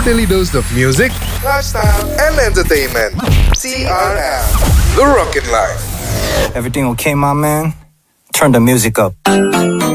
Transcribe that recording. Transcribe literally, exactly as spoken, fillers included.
daily dose of music, lifestyle, and entertainment. C R M, The Rockin' Life. Everything okay, my man? Turn the music up.